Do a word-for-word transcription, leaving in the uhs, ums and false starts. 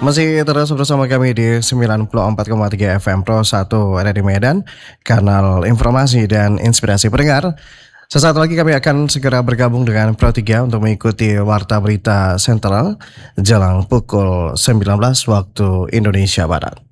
Masih terus bersama kami di sembilan puluh empat koma tiga F M Pro satu ada di Medan, kanal informasi dan inspirasi pendengar. Sesaat lagi kami akan segera bergabung dengan Pro tiga untuk mengikuti Warta Berita Sentral jelang pukul sembilan belas waktu Indonesia Barat.